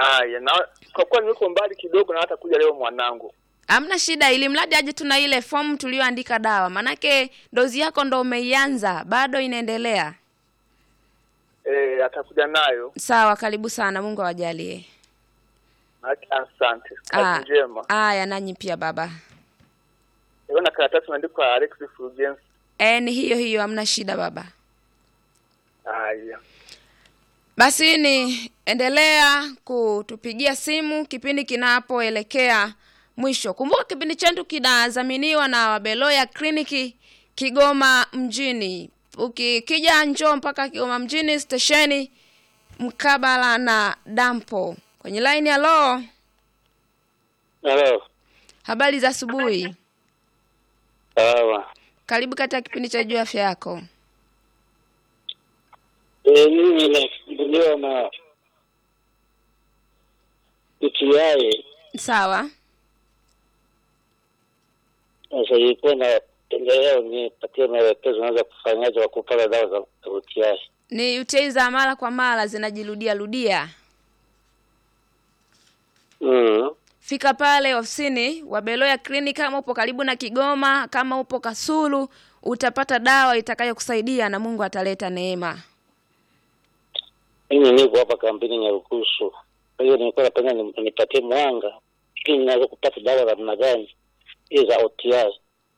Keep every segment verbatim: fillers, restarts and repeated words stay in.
Haya, na kwa kuwa niko mbali kidogo na hata kuja leo mwanangu. Hamna shida, ili mradi aje tuna ile form tulioandika dawa. Manake dozi yako ndo umeianza, bado inaendelea. Eh, atakuja nayo. Sawa, karibu sana, Mungu awajalie. Asante. Kazi njema. Haya, nanyi pia baba. Niona karatasi imeandikwa Alex Fulgence. Eh, ni hiyo hiyo, hamna shida baba. Haya. Basi ni endelea kutupigia simu kipindi kinapoelekea mwisho. Kumbuka kipindi chetu kinadhaminiwa na Wabeloya Kliniki Kigoma mjini. Ukikija njoo mpaka Kigoma mjini stesheni mkabala na dampo. Kwenye line ya lo. Hello. Habari za asubuhi. Sawa. Karibu katika kipindi cha Jua Afya Yako. Eh, mimi nasumbuliwa na U T I. Sawa. Sasa ilikuwa na endelea nipatie maelekezo naweza kufanyaje wa kupata dawa za U T I. Ni U T I za mara kwa mara zinajirudia rudia. Mm. Fika pale ofisini Wabeloya Clinic kama upo karibu na Kigoma, kama upo Kasulu, utapata dawa itakayokusaidia na Mungu ataleta neema. Mimi niko hapa kampeni Nyarukusu. Kwa hiyo nilikuwa napenda nipatie mwanga ili niweze kupata dawa za namna gani hizo za U T I.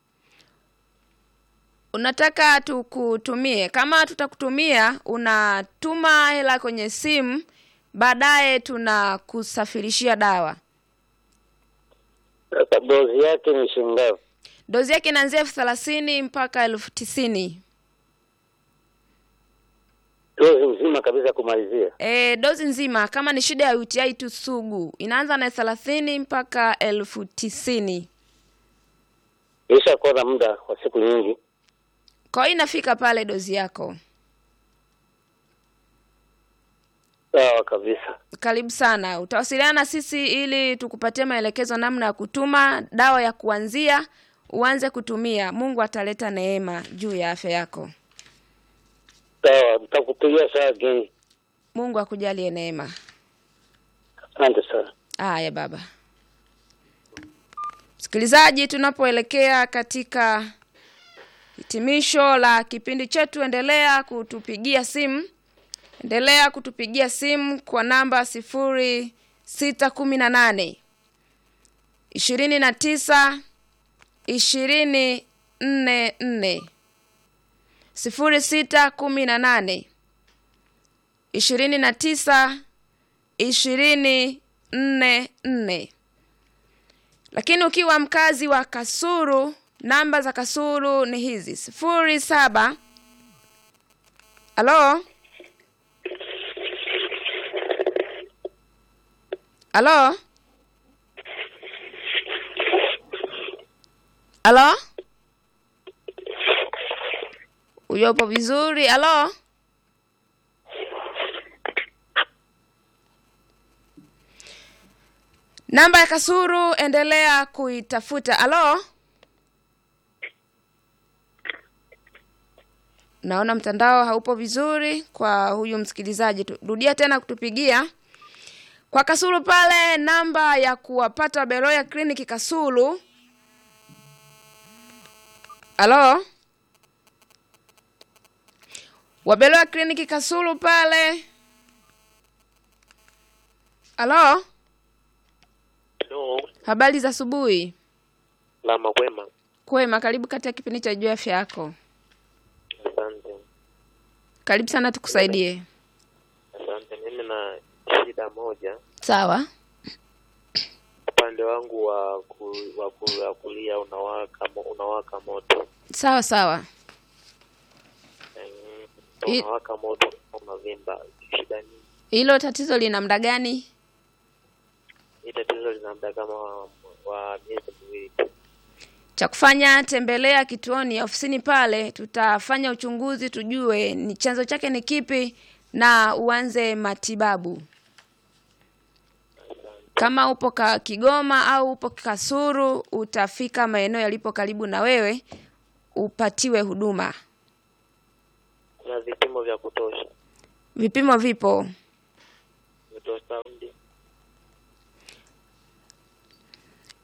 Unataka tukutumie? Kama tutakutumia, unatuma hela kwenye simu, baadaye tunakusafirishia dawa. Sasa dozi yake ni shilingi ngapi? Dozi yake inaanzia elfu thelathini mpaka elfu tisini. Dozi nzima kabisa kumalizia. Eh, dozi nzima kama ni shida ya U T I tu sugu, inaanza na thelathini mpaka elfu tisini. Isha kwa na muda kwa siku nyingi. Kwa hiyo inafika pale dozi yako. Sawa kabisa. Karibu sana. Utawasiliana sisi ili tukupatie maelekezo namna ya kutuma dawa ya kuanzia, uanze kutumia. Mungu ataleta neema juu ya afya yako. Sawa, nitakupigia saa gani? Mungu akujalie neema. Asante sana. Haya baba. Msikilizaji, tunapoelekea katika hitimisho la kipindi chetu, endelea kutupigia simu. Endelea kutupigia simu kwa namba sifuri sita kumi na nane ishirini na tisa ishirini nne nne. sifuri sita kumi na nane ishirini na tisa ishirini nne nne. Lakini ukiwa mkazi wa Kasulu, namba za Kasulu ni hizi: sifuri saba. Halo? Halo? Halo? Uyopo vizuri? Halo? Namba ya Kasulu endelea kuitafuta. Halo? Naona mtandao haupo vizuri kwa huyu msikilizaji. Rudia tena kutupigia. Kwa Kasulu pale namba ya kuwapata Wabeloya Clinic Kasulu. Halo? Wabeloya Clinic Kasulu pale. Halo? Hello. Habari za asubuhi. Lama kwema. Kwema, karibu katika kipindi cha Jua Afya Yako. Asante. Karibu sana tukusaidie. Asante, mimi na shida moja. Sawa. Upande wangu wa ku, wa, ku, wa kulia unawaka unawaka moto. Sawa sawa. Mm, unawaka moto unavimba. Shida ni hilo tatizo lina muda gani? Hilo tatizo lina muda kama wa, wa miezi miwili. Cha kufanya, tembelea kituoni ofisini pale, tutafanya uchunguzi tujue ni chanzo chake ni kipi na uanze matibabu. Kama upo ka Kigoma au upo Kasulu, utafika maeneo yalipo karibu na wewe upatiwe huduma. Kuna vipimo vya kutosha. Vipimo vipo. Vitoa saundi.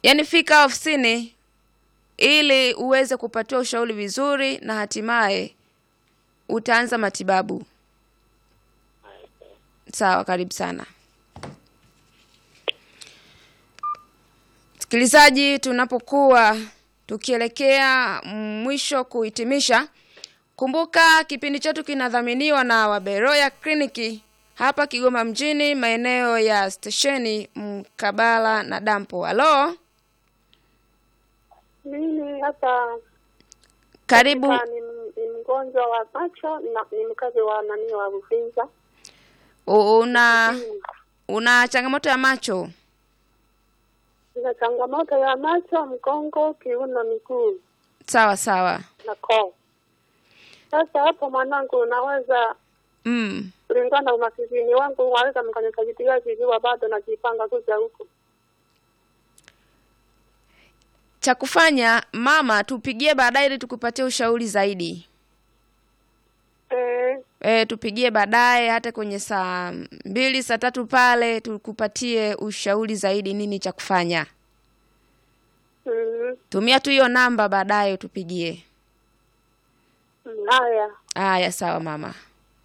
Yaani fika ofisini ili uweze kupatiwa ushauri vizuri na hatimaye utaanza matibabu. Sawa, karibu sana. Sikilizaji, tunapokuwa tukielekea mwisho kuhitimisha, kumbuka kipindi chetu kinadhaminiwa na Waberoya Kliniki hapa Kigoma mjini, maeneo ya stesheni mkabala na dampo. Halo? Mimi hapa Karibu. ni, ni mgonjwa wa macho na ni mkazi wa nani wa Uvinza. Una una changamoto ya macho? Nina changamoto ya macho, mgongo, kiuno, miguu. Sawa sawa. Na koo. Sasa hapo mwanangu unaweza Mm. kulingana na umasikini wangu waweza mkanisaidia kijiwa bado najipanga kuja huko. Cha kufanya mama, tupigie baadaye ili tukupatie ushauri zaidi. Eh, Eh, tupigie baadaye hata kwenye saa mbili, saa tatu pale tukupatie ushauri zaidi nini cha kufanya. mm, Tumia tu hiyo namba baadaye tupigie. haya. Haya sawa mama.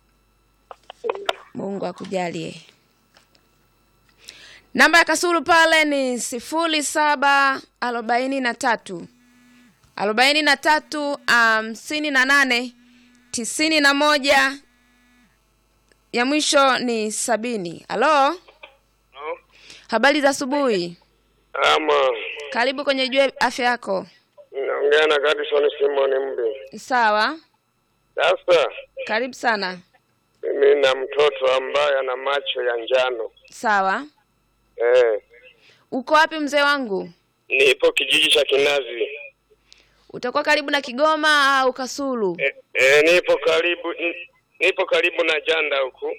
Mungu akujalie. Namba ya Kasulu pale ni sifuri saba arobaini na tatu arobaini na tatu hamsini na nane tisini na moja, ya mwisho ni sabini. Halo? No. Habari za asubuhi. Ama. Karibu kwenye Jua Afya Yako. Naongea na Gadison Simon Mbi. Sawa. Sasa Karibu sana. mimi na mtoto ambaye ana macho ya njano. Sawa. Eh. Uko wapi mzee wangu? Nipo kijiji cha Kinazi. Utakuwa karibu na Kigoma au Kasulu? Eh, eh nipo karibu nipo karibu na Janda huku.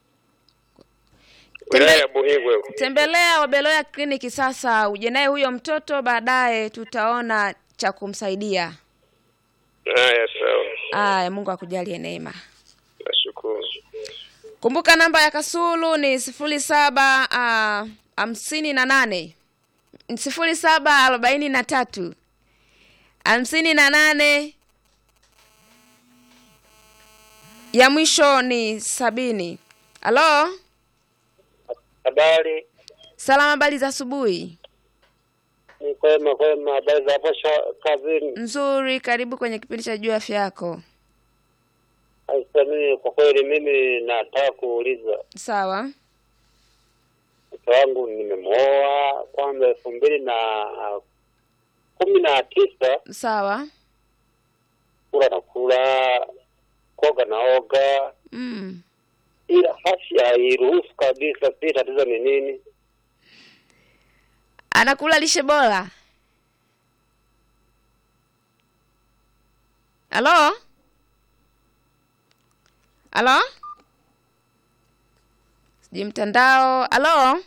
Wilaya ya Buhigwe huku. Tembelea Wabeloya Kliniki sasa, uje naye huyo mtoto, baadaye tutaona cha kumsaidia. Haya sawa. Aya, Mungu akujalie neema. Nashukuru. Kumbuka namba ya Kasulu ni sifuri saba hamsini na nane sifuri saba arobaini na tatu hamsini na nane, ya mwisho ni sabini. Halo? Habari. Salama, habari za asubuhi. Ni kwema kwema, habari za hapo kazini. Nzuri, karibu kwenye kipindi cha Jua Afya Yako. Mimi kwa kweli mimi nataka kuuliza. Sawa. Mke wangu nimemuoa kwanza elfu mbili na kumi na tisa. Sawa. Kula na kula, koga na oga. Mm. Ila afya hairuhusu kabisa. Si tatizo ni nini? Anakula lishe bora. Halo? Halo? Sijui mtandao. Halo?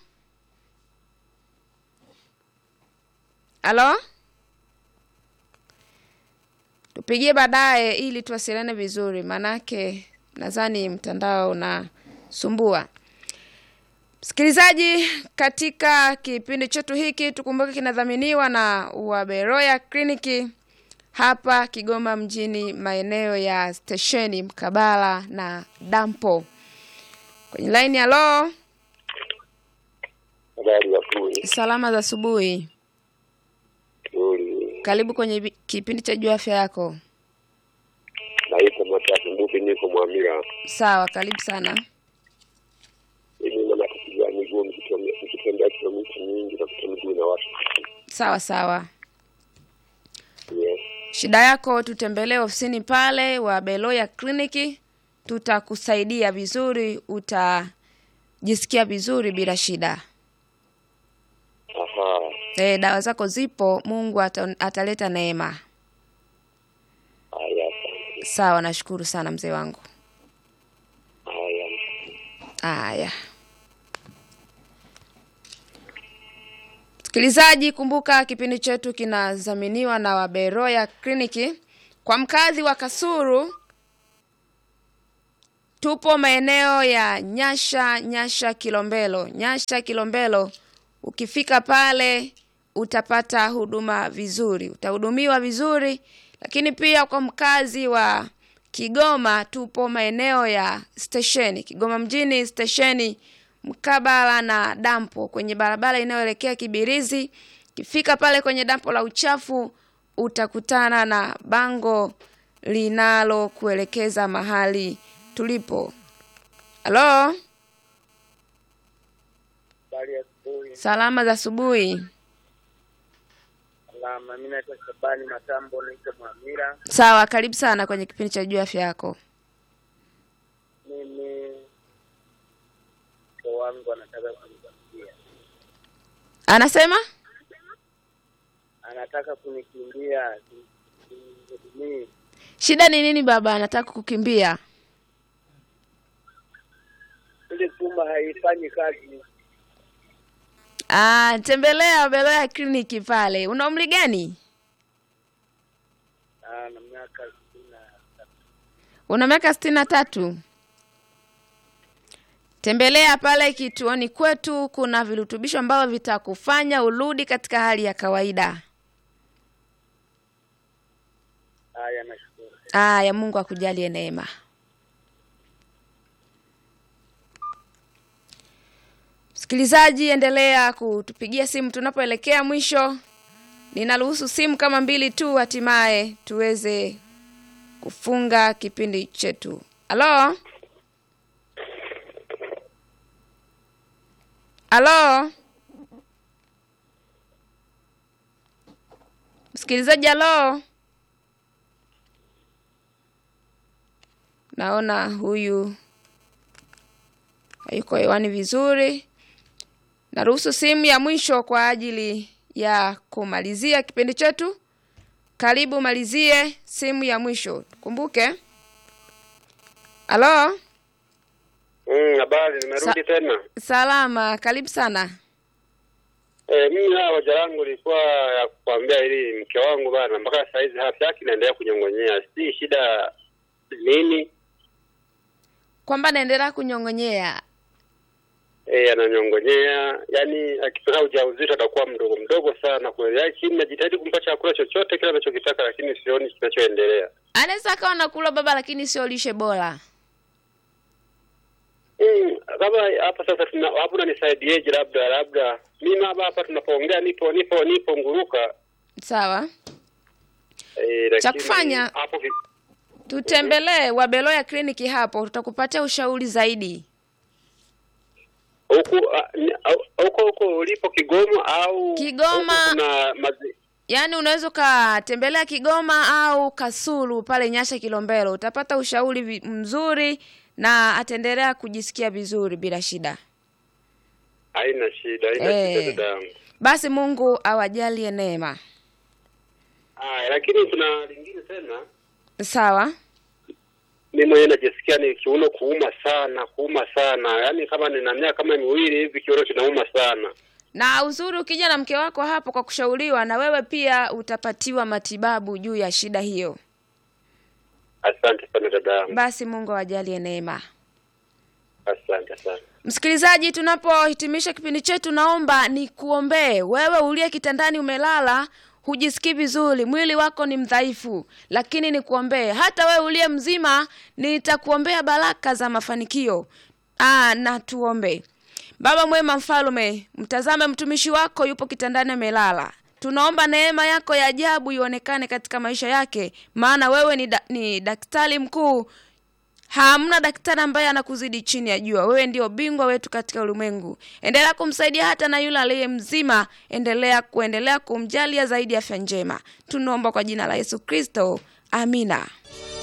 Halo? Tupigie baadaye ili tuwasiliane vizuri, manake nadhani mtandao unasumbua. Msikilizaji, katika kipindi chetu hiki tukumbuke kinadhaminiwa na Waberoya Kliniki hapa Kigoma mjini, maeneo ya stesheni mkabala na dampo. Kwenye line, halo? Habari za asubuhi. Salama za asubuhi. Nzuri. Karibu kwenye kipindi cha Jua Afya Yako. Naitwa Matatu Mbupi, niko Mwamira. Sawa, karibu sana. Mimi na matatizo ya miguu, nikitembea kilomita nyingi na kutembea na watu. Sawa sawa. Yes. Shida yako tutembelee ofisini pale wa Beloya Kliniki, tutakusaidia vizuri, utajisikia vizuri bila shida. Aha. Eh, dawa zako zipo, Mungu ata, ataleta neema. Haya. Sawa, nashukuru sana mzee wangu. Haya. Haya. Sikilizaji, kumbuka kipindi chetu kinadhaminiwa na Waberoya Kliniki. Kwa mkazi wa Kasulu, tupo maeneo ya Nyasha, Nyasha Kilombero. Nyasha Kilombero, ukifika pale utapata huduma vizuri, utahudumiwa vizuri. Lakini pia kwa mkazi wa Kigoma, tupo maeneo ya stesheni, Kigoma mjini stesheni, mkabala na dampo kwenye barabara inayoelekea Kibirizi. Kifika pale kwenye dampo la uchafu, utakutana na bango linalo kuelekeza mahali tulipo. Halo? Bali asubuhi. Salama za asubuhi. Salama, mimi naitwa Shabani Matambo, naitwa Mwamira. Sawa, karibu sana kwenye kipindi cha Jua Afya Yako. Mimi kwa wangu anataka kunikimbia. Anasema? Anataka kunikimbia. Mimi Shida ni nini baba, anataka kukimbia? ile tumba haifanyi kazi. Ah, tembelea Beloya kliniki pale. Una umri gani? Ah, na miaka sitini na tatu. Una miaka sitini na tatu. Tembelea pale kituoni kwetu, kuna virutubisho ambavyo vitakufanya urudi katika hali ya kawaida. Haya, nashukuru. Ah, ya Mungu akujalie neema. Msikilizaji, endelea kutupigia simu tunapoelekea mwisho. Ninaruhusu simu kama mbili tu, hatimaye tuweze kufunga kipindi chetu. Halo? Halo? Msikilizaji, halo? Naona huyu hayuko hewani vizuri. Naruhusu simu ya mwisho kwa ajili ya kumalizia kipindi chetu. Karibu malizie simu ya mwisho. Kumbuke. Halo? Mm, habari, nimerudi Sa- tena. Salama, karibu sana. Eh, mimi hawa jalangu ilikuwa ya kukwambia ili mke wangu bana mpaka saa hizi afya yake inaendelea kunyongonyea. Si shida nini? Kwamba naendelea kunyongonyea. Eh, ananyongonyea. Yaani akipata ujauzito atakuwa mdogo mdogo sana kweli. Yaani chini najitahidi kumpa chakula chochote kile anachokitaka lakini sioni kinachoendelea. Anaweza kawa nakula baba lakini sio lishe bora. Mm, kama hapa sasa tuna hapo unanisaidiaje labda labda mimi hapa hapa tunapoongea nipo nipo nipo nguruka. Sawa. Eh, lakini Cha kufanya, hapo vi- tutembelee Wabeloya kliniki hapo, tutakupatia ushauri zaidi. huku ah, ni- au- huko huko ulipo Kigoma au Kigoma. huku kuna mazi, Yaani unaweza kutembelea Kigoma au Kasulu pale Nyasha Kilombero. Utapata ushauri vi- mzuri na ataendelea kujisikia vizuri bila shida. haina shida haina Eh. shida dadangu. Basi Mungu awajalie neema. Ah, lakini kuna lingine tena Sawa? mimi mwenyewe najisikia ni kiuno kuuma sana kuuma sana yaani kama nina miaka kama miwili hivi kiuno kinauma sana. Na uzuri ukija na mke wako hapo kwa kushauriwa, na wewe pia utapatiwa matibabu juu ya shida hiyo. Asante sana dadangu. Basi Mungu awajalie neema. Asante sana. Msikilizaji, tunapohitimisha kipindi chetu, naomba nikuombee wewe uliye kitandani umelala, hujisikii vizuri, mwili wako ni mdhaifu, lakini nikuombee. Hata wewe uliye mzima, nitakuombea baraka za mafanikio. Ah, na tuombe. Baba mwema mfalme, mtazame mtumishi wako yupo kitandani amelala. Tunaomba neema yako ya ajabu ionekane katika maisha yake, maana wewe ni, da, ni daktari mkuu. Hamna daktari ambaye anakuzidi chini ya jua. Wewe ndio bingwa wetu katika ulimwengu. Endelea kumsaidia hata na yule aliye mzima, endelea kuendelea kumjalia zaidi afya njema. Tunaomba kwa jina la Yesu Kristo. Amina.